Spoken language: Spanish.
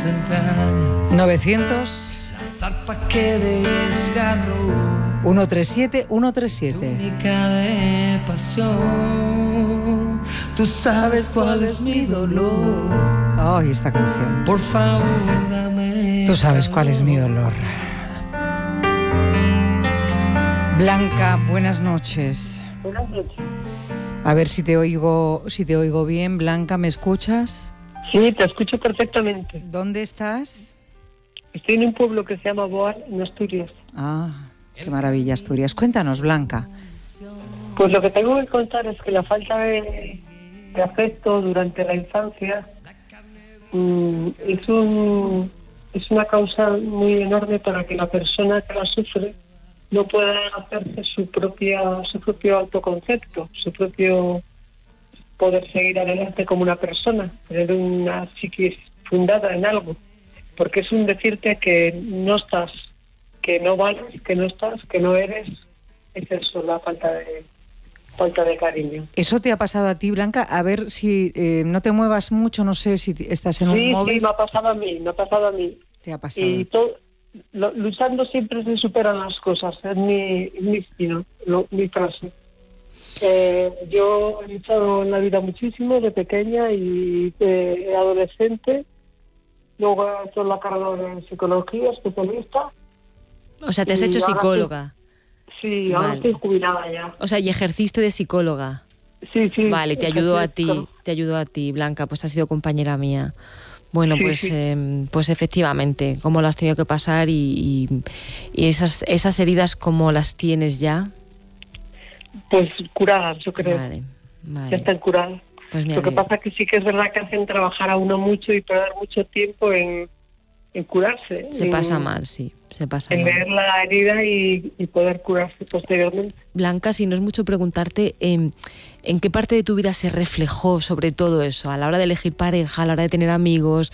entrañas. 900 La zarpa que desgarró 137 137. túnica de pasión. Tú sabes cuál es mi dolor. Ay, esta canción. Por favor, dame. Tú sabes cuál es mi dolor. Blanca, buenas noches. Buenas noches. A ver si te oigo bien. Blanca, ¿me escuchas? Sí, te escucho perfectamente. ¿Dónde estás? Estoy en un pueblo que se llama Boar, en Asturias. Ah, qué maravilla, Asturias. Cuéntanos, Blanca. Pues lo que tengo que contar es que la falta de afecto durante la infancia es una causa muy enorme para que la persona que la sufre no pueda hacerse su propio autoconcepto, su propio poder seguir adelante como una persona, tener una psiquis fundada en algo, porque es un decirte que no estás, que no vales, que no estás, que no eres. Es eso, la falta de cariño. ¿Eso te ha pasado a ti, Blanca? A ver si no te muevas mucho, no sé si estás en un móvil. Sí, me ha pasado a mí. Te ha pasado. Y luchando siempre se superan las cosas, es mi estilo, mi frase. Yo he luchado en la vida muchísimo, de pequeña y de adolescente. Luego he hecho la carrera de psicología, especialista. O sea, te has hecho psicóloga. Sí, ahora Vale. estoy jubilada ya. O sea, y ejerciste de psicóloga. Sí. Vale, te ayudó a ti, Blanca, pues has sido compañera mía. Bueno, Sí, pues sí. pues efectivamente, cómo lo has tenido que pasar y esas heridas, ¿cómo las tienes ya? Pues curadas, yo creo. Vale. Ya están curadas. Pues Lo que pasa es que sí que es verdad que hacen trabajar a uno mucho y perder mucho tiempo en curarse. Se pasa mal, sí, se pasa en mal. ver la herida y poder curarse posteriormente. Blanca, si no es mucho preguntarte, ¿en qué parte de tu vida se reflejó sobre todo eso? A la hora de elegir pareja, a la hora de tener amigos,